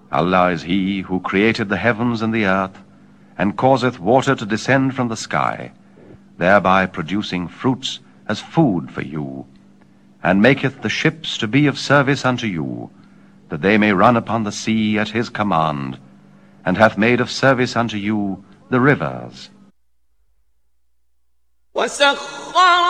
Allah is He who created the heavens and the earth, and causeth water to descend from the sky, thereby producing fruits as food for you, and maketh the ships to be of service unto you, that they may run upon the sea at His command, and hath made of service unto you the rivers.